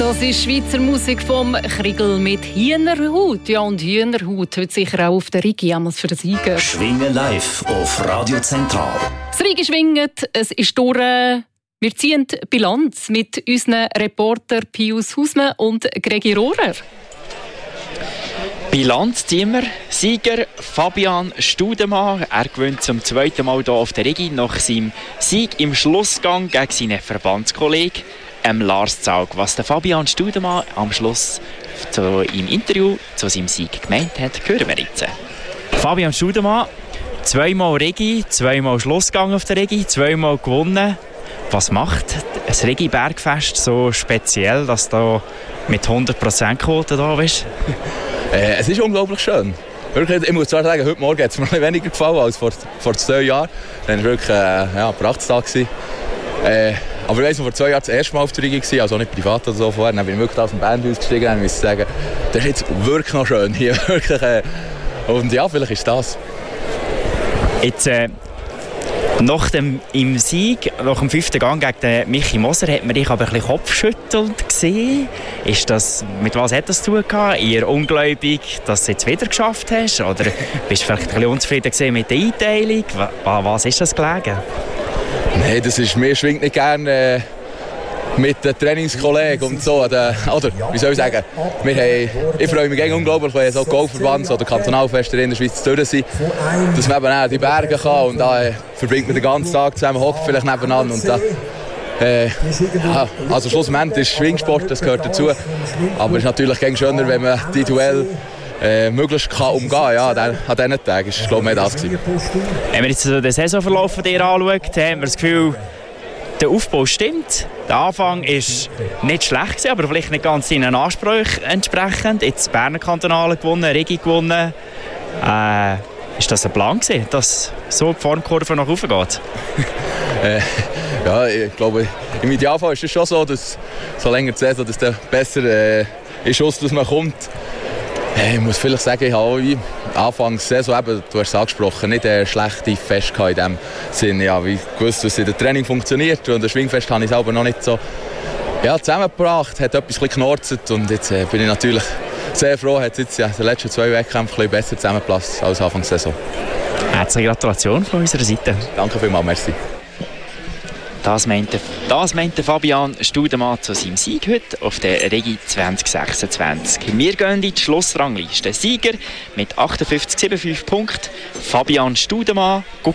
Das ist Schweizer Musik vom Kriegel mit Hühnerhaut. Ja, und Hühnerhaut heute sicher auch auf der Rigi, einmal für den Sieger. Schwingen live auf Radio Zentral. Das Rigi schwingt, es ist durch. Wir ziehen Bilanz mit unseren Reportern Pius Hausmann und Gregi Rohrer. Bilanz ziehen wir. Sieger Fabian Studemann. Er gewinnt zum zweiten Mal hier auf der Rigi nach seinem Sieg im Schlussgang gegen seinen Verbandskollegen Lars Zaug. Was der Fabian Studemann am Schluss im Interview zu seinem Sieg gemeint hat, hören wir jetzt. Fabian Studemann, zweimal Rigi, zweimal Schlussgang auf der Rigi, zweimal gewonnen. Was macht ein Rigi-Bergfest so speziell, dass du mit 100% Quote da bist? Es ist unglaublich schön. Wirklich, ich muss zwar sagen, heute Morgen hat es mir weniger gefallen als vor 2 Jahren. Dann war wirklich ein Prachtstag. Aber ich weiss noch, vor 2 Jahren das erste Mal auf der Rigi war, also nicht privat oder so vorher. Dann bin ich wirklich aus dem Band ausgestiegen und musste sagen, das ist jetzt wirklich noch schön hier. Wirklich, und ja, vielleicht ist das. Jetzt, nach dem Sieg, nach dem 5. Gang gegen den Michi Moser, hat man dich aber ein bisschen kopfschüttelt gesehen. Mit was hat das zu tun gehabt? Eher ungläubig, dass du es jetzt wieder geschafft hast? Oder bist du vielleicht ein bisschen unzufrieden mit der Einteilung? Was ist das gelegen? Nein, das ist, mir schwingt nicht gerne mit den Trainingskollegen und so. Oder wie soll ich sagen, ich freue mich unglaublich, wenn so Golfverband oder Kantonalfeste in der Schweiz durch sind, dass man eben auch die Berge kann und da verbringt man den ganzen Tag zusammen, hockt vielleicht nebeneinander und da, also schlussendlich ist Schwingsport, das gehört dazu, aber es ist natürlich gängig schöner, wenn man die Duell möglichst kann umgehen kann. Ja, an diesen Tagen ist es, glaube ich, mehr das gewesen. Wenn wir jetzt den Saisonverlauf von dir anschauen, haben wir das Gefühl, der Aufbau stimmt. Der Anfang war nicht schlecht, aber vielleicht nicht ganz seinen Ansprüchen entsprechend. Jetzt Berner Kantonale gewonnen, Rigi gewonnen. Ist das ein Plan gewesen, dass so die Formkurve nach oben geht? Ja, ich glaube, im Idealfall ist es schon so, dass so länger die Saison, dass der besser ist, dass man kommt. Ich muss vielleicht sagen, ich habe anfangs Saison, eben, du hast es angesprochen, nicht schlechte Fest in dem Sinne. Ja, wie gewusst, dass in der Training funktioniert. Und das Schwingfest habe ich selber noch nicht so zusammengebracht, hat etwas geknorzet. Und jetzt bin ich natürlich sehr froh, hat jetzt in den letzten 2 Wettkämpfen ein bisschen besser zusammengepasst als Anfang der Saison. Herzliche Gratulation von unserer Seite. Danke vielmals, merci. Das meinte Fabian Studemann zu seinem Sieg heute auf der Rigi 2026. Wir gehen in die Schlussrangliste. Sieger mit 58,75 Punkten, Fabian Studemann.